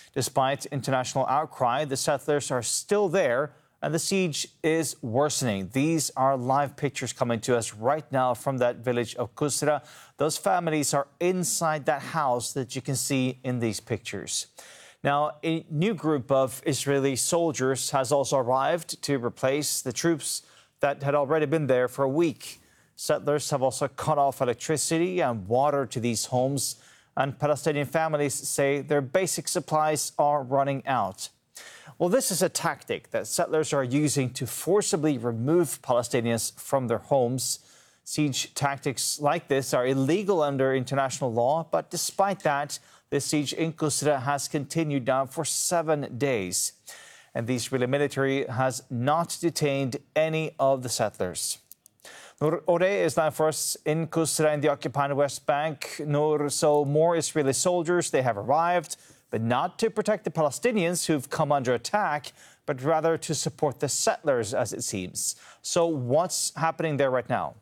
Despite international outcry, the settlers are still there and the siege is worsening. These are live pictures coming to us right now from that village of Kusra. Those families are inside that house that you can see in these pictures. Now, a new group of Israeli soldiers has also arrived to replace the troops that had already been there for a week. Settlers have also cut off electricity and water to these homes, and Palestinian families say their basic supplies are running out. Well, this is a tactic that settlers are using to forcibly remove Palestinians from their homes. Siege tactics like this are illegal under international law, but despite that, the siege in Kusra has continued now for 7 days. And the Israeli military has not detained any of the settlers. Noor Ore is now for us in Kusra in the occupied West Bank. Noor, so more Israeli soldiers, they have arrived, but not to protect the Palestinians who've come under attack, but rather to support the settlers, as it seems. So what's happening there right now?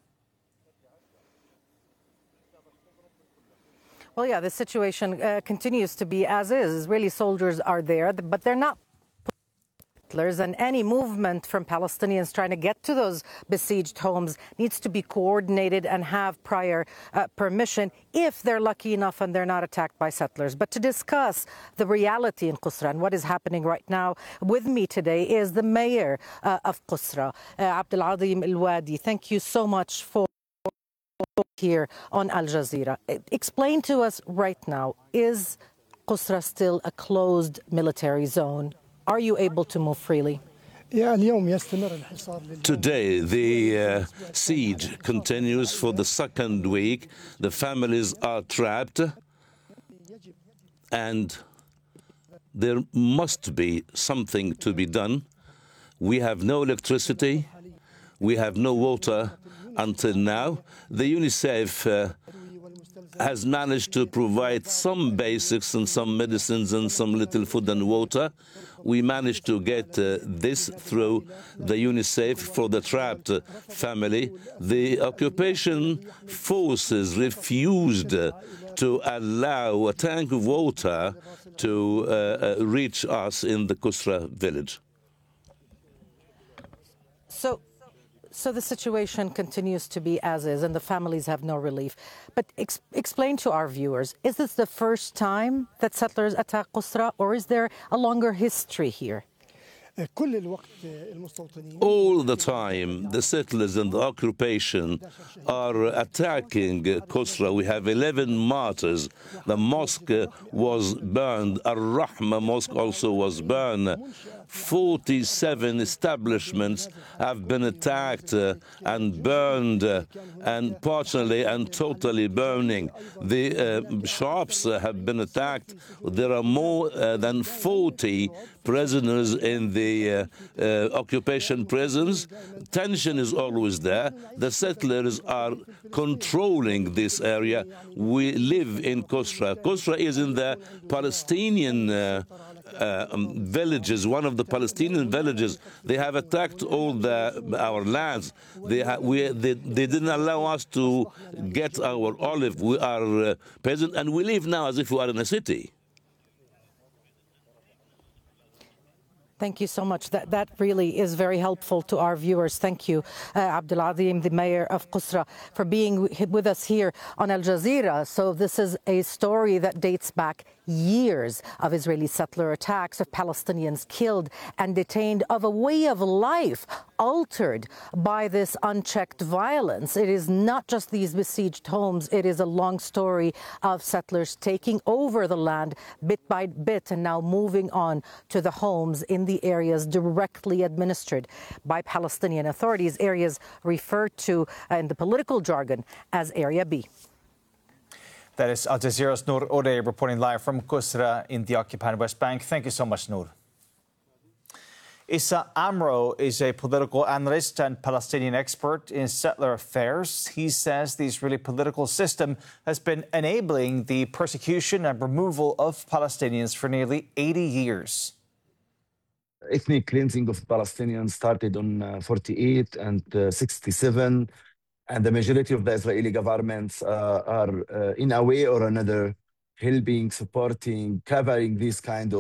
Well, yeah, the situation continues to be as is. Israeli soldiers are there, but they're not settlers, and any movement from Palestinians trying to get to those besieged homes needs to be coordinated and have prior permission if they're lucky enough and they're not attacked by settlers. But to discuss the reality in Kusra and what is happening right now, with me today is the mayor of Kusra, Abdulazim Al-Wadi. Thank you so much for here on Al Jazeera. Explain to us right now, is Kusra still a closed military zone? Are you able to move freely? Today, the siege continues for the second week. The families are trapped, and there must be something to be done. We have no electricity. We have no water until now. The UNICEF has managed to provide some basics and some medicines and some little food and water. We managed to get this through the UNICEF for the trapped family. The occupation forces refused to allow a tank of water to reach us in the Kusra village. So the situation continues to be as is, and the families have no relief. But explain to our viewers, is this the first time that settlers attack Kusra, or is there a longer history here? All the time, the settlers and the occupation are attacking Kusra. We have 11 martyrs. The mosque was burned. Al-Rahma mosque also was burned. 47 establishments have been attacked and burned, and partially and totally burning. The shops have been attacked. There are more than 40 prisoners in the occupation prisons. Tension is always there. The settlers are controlling this area. We live in Kusra. Kusra is in the Palestinian villages, one of the Palestinian villages. They have attacked all our lands. They didn't allow us to get our olive. We are peasant, and we live now as if we are in a city. Thank you so much. That really is very helpful to our viewers. Thank you, Abdulazim, the mayor of Kusra, for being with us here on Al Jazeera. So this is a story that dates back years of Israeli settler attacks, of Palestinians killed and detained, of a way of life altered by this unchecked violence. It is not just these besieged homes. It is a long story of settlers taking over the land bit by bit and now moving on to the homes in the areas directly administered by Palestinian authorities, areas referred to in the political jargon as Area B. That is Al Jazeera's Noor Ore reporting live from Kusra in the occupied West Bank. Thank you so much, Noor. Issa Amro is a political analyst and Palestinian expert in settler affairs. He says the Israeli political system has been enabling the persecution and removal of Palestinians for nearly 80 years. Ethnic cleansing of Palestinians started on 48 and 67. And the majority of the Israeli governments are, in a way or another, helping, supporting, covering these kind of